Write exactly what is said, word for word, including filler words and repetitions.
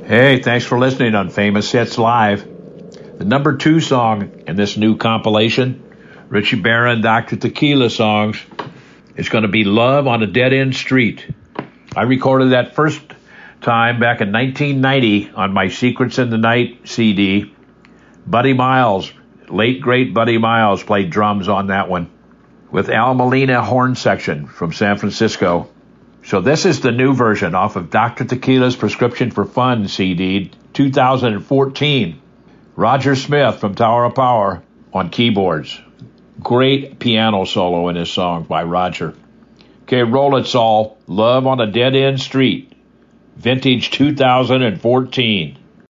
Hey, thanks for listening on Famous Hits Live. The number two song in this new compilation, Richie Barron, Doctor Tequila songs, is going to be Love on a Dead End Street. I recorded that first time back in nineteen ninety on my Secrets in the Night C D. Buddy Miles, late great Buddy Miles, played drums on that one with Al Molina horn section from San Francisco. So this is the new version off of Doctor Tequila's Prescription for Fun C D, two thousand fourteen. Roger Smith from Tower of Power on keyboards. Great piano solo in this song by Roger. Okay, roll it, Saul. Love on a Dead End Street. Vintage two thousand fourteen.